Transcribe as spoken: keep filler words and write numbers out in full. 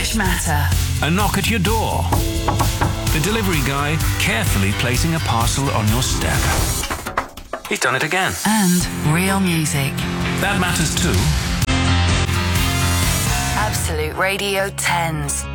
Fresh Matter. A knock at your door. The delivery guy carefully placing a parcel on your step. He's done it again. And real music. That matters too. Absolute Radio tens.